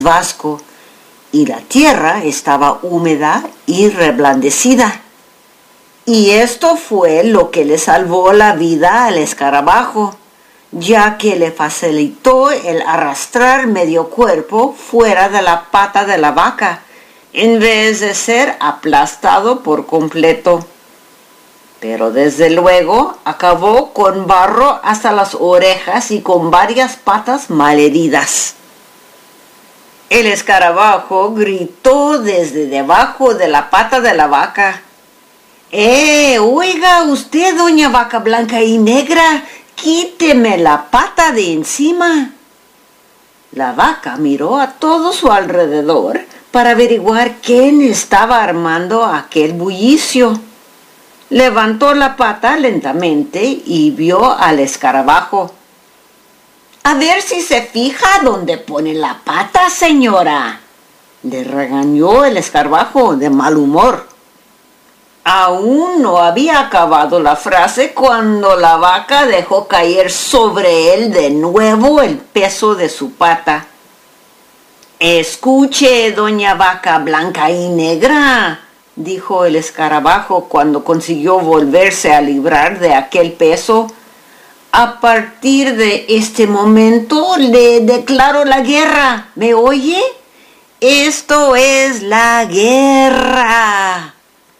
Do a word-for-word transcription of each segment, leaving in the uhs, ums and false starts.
vasco y la tierra estaba húmeda y reblandecida. Y esto fue lo que le salvó la vida al escarabajo, ya que le facilitó el arrastrar medio cuerpo fuera de la pata de la vaca, en vez de ser aplastado por completo. Pero desde luego acabó con barro hasta las orejas y con varias patas malheridas. El escarabajo gritó desde debajo de la pata de la vaca: ¡Eh, oiga usted, doña Vaca Blanca y Negra! ¡Quíteme la pata de encima! La vaca miró a todo su alrededor para averiguar quién estaba armando aquel bullicio. Levantó la pata lentamente y vio al escarabajo. «A ver si se fija dónde pone la pata, señora», le regañó el escarabajo de mal humor. Aún no había acabado la frase cuando la vaca dejó caer sobre él de nuevo el peso de su pata. «Escuche, doña Vaca Blanca y Negra», dijo el escarabajo cuando consiguió volverse a librar de aquel peso. «A partir de este momento le declaro la guerra. ¿Me oye? Esto es la guerra».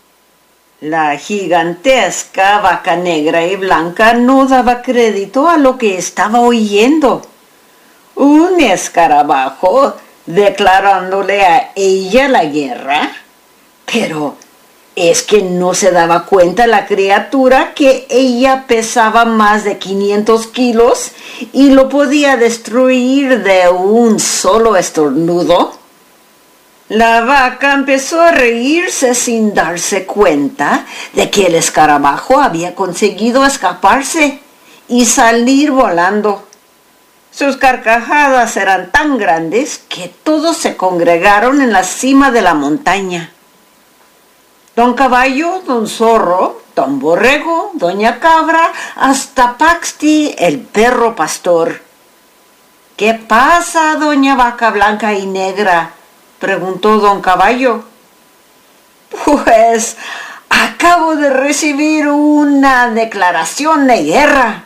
La gigantesca vaca negra y blanca no daba crédito a lo que estaba oyendo. ¿Un escarabajo declarándole a ella la guerra? Pero es que no se daba cuenta la criatura que ella pesaba más de quinientos kilos y lo podía destruir de un solo estornudo. La vaca empezó a reírse sin darse cuenta de que el escarabajo había conseguido escaparse y salir volando. Sus carcajadas eran tan grandes que todos se congregaron en la cima de la montaña. Don Caballo, Don Zorro, Don Borrego, Doña Cabra, hasta Paxti, el perro pastor. «¿Qué pasa, doña Vaca Blanca y Negra?», preguntó Don Caballo. «Pues acabo de recibir una declaración de guerra».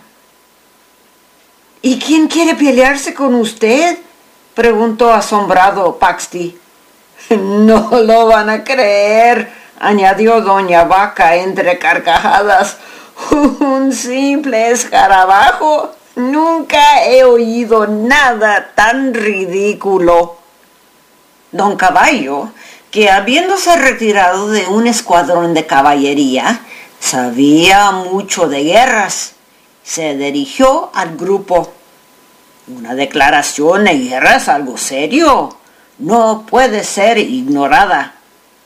«¿Y quién quiere pelearse con usted?», preguntó asombrado Paxti. «No lo van a creer», añadió doña Vaca entre carcajadas. «Un simple escarabajo. Nunca he oído nada tan ridículo». Don Caballo, que habiéndose retirado de un escuadrón de caballería, sabía mucho de guerras, se dirigió al grupo. «Una declaración de guerra es algo serio. No puede ser ignorada.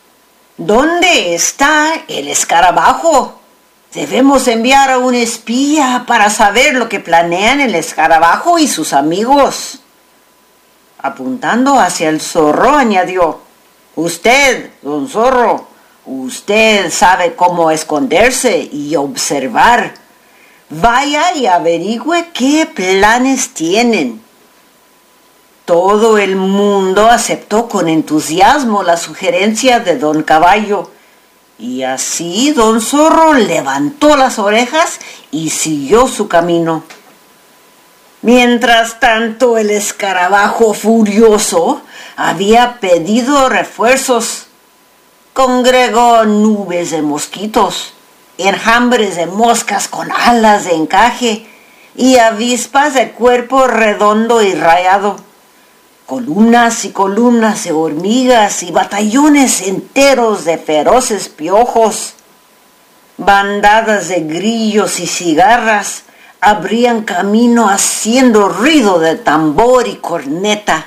¿Dónde está el escarabajo? Debemos enviar a un espía para saber lo que planean el escarabajo y sus amigos». Apuntando hacia el zorro, añadió: «Usted, don Zorro, usted sabe cómo esconderse y observar. Vaya y averigüe qué planes tienen». Todo el mundo aceptó con entusiasmo la sugerencia de don Caballo, y así don Zorro levantó las orejas y siguió su camino. Mientras tanto, el escarabajo furioso había pedido refuerzos. Congregó nubes de mosquitos, enjambres de moscas con alas de encaje y avispas de cuerpo redondo y rayado, columnas y columnas de hormigas y batallones enteros de feroces piojos. Bandadas de grillos y cigarras abrían camino haciendo ruido de tambor y corneta.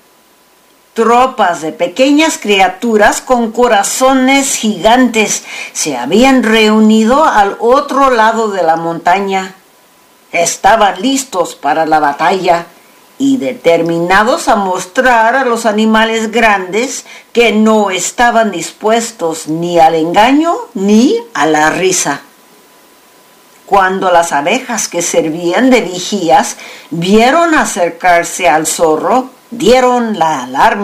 Tropas de pequeñas criaturas con corazones gigantes se habían reunido al otro lado de la montaña. Estaban listos para la batalla y determinados a mostrar a los animales grandes que no estaban dispuestos ni al engaño ni a la risa. Cuando las abejas que servían de vigías vieron acercarse al zorro, dieron la alarma.